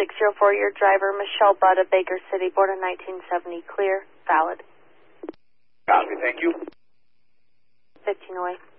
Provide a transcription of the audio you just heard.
604, your driver, Michelle Budd of Baker City, born in 1970, clear, valid. Copy, thank you. 15 away.